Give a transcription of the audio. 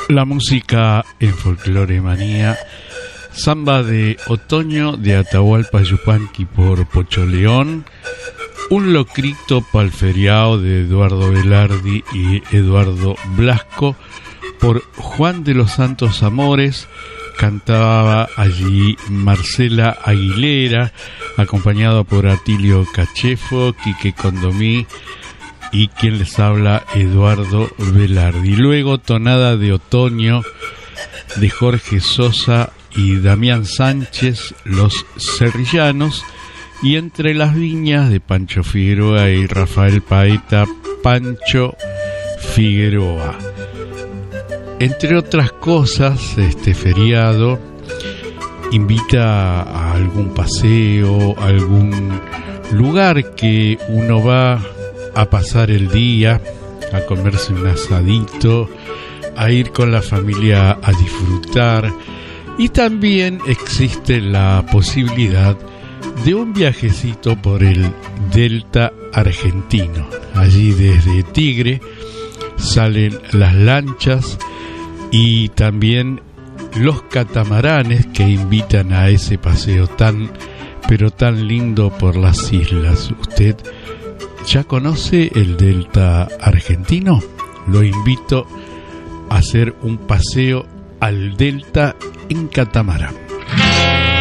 La música en Folclore Manía, Samba de Otoño de Atahualpa Yupanqui por Pocho León, Un locrito pa'l feriao de Eduardo Velardi y Eduardo Blasco por Juan de los Santos Amores. Cantaba allí Marcela Aguilera, acompañado por Atilio Cachefo, Quique Condomí y quien les habla, Eduardo Velardi. Luego Tonada de Otoño de Jorge Sosa y Damián Sánchez, Los Cerrillanos, y Entre las Viñas de Pancho Figueroa y Rafael Paeta, Pancho Figueroa. Entre otras cosas, este feriado invita a algún paseo, a algún lugar que uno va a pasar el día, a comerse un asadito, a ir con la familia a disfrutar, y también existe la posibilidad de un viajecito por el delta argentino. Allí desde Tigre salen las lanchas y también los catamaranes que invitan a ese paseo tan, pero tan lindo por las islas. ¿Usted ya conoce el delta argentino? Lo invito a hacer un paseo al delta en catamarán.